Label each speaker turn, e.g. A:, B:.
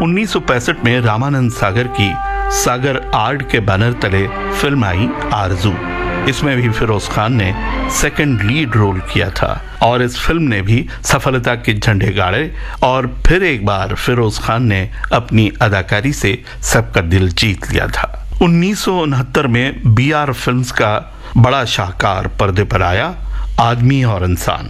A: 1965 में रामानंद सागर की सागर आर्ट के बैनर तले फिल्म आई आरजू। इसमें भी फिरोज खान ने सेकंड लीड रोल किया था और इस फिल्म ने भी सफलता के झंडे गाड़े और फिर एक बार फिरोज खान ने अपनी अदाकारी से सबका दिल जीत लिया था। 1969 में BR फिल्म्स का बड़ा शाहकार पर्दे पर आया आदमी और इंसान।